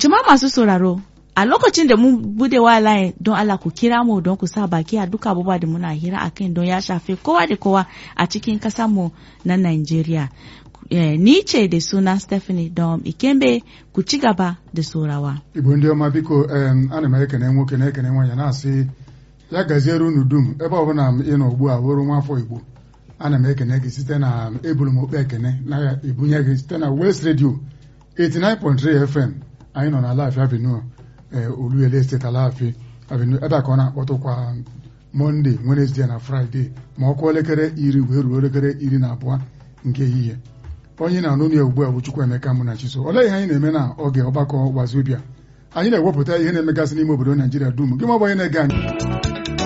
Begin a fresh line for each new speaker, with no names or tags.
Jama'a masu sauraro, a lokacin da mun bude wa layin don Allah ku kira mu don ku sa baki a duka abubuwa da muna hira akan don ya shafe kowa da kowa a cikin kasar mu na Najeriya. Ni ce da suna Stephanie Dom Ikembe, ku ci gaba da sorawa.
Igbo ndị ọma biko ana m ekene nwoke na ekene nwanyị na-asị ya gaziere unu dum ebe ọ bụla ị nọ ugbu a wụrụ nwafọ Igbo. Ana m ekene gị site na ebulu m okpe ekene na ebunye gị site na West Radio 89.3 FM. Anyị nọ na Alafia Avenue Oluele State Alafia Avenue ebe a ka ọ na-akpọtụkwa Monday, Wednesday na Friday ma ọ kụọ elekere 10 wee ruo elekere 12 nke ehihie. Onye na-anụ ya ugbu a bụ Chukwuemeka Munachiso. Olee ihe anyị na-eme na oge ọgbakọ Wazobia? Anyị na-ewepụta ihe na-emegasị n'ime obodo Naijiria dum. Gị ma ọ bụ onye na-ege anyị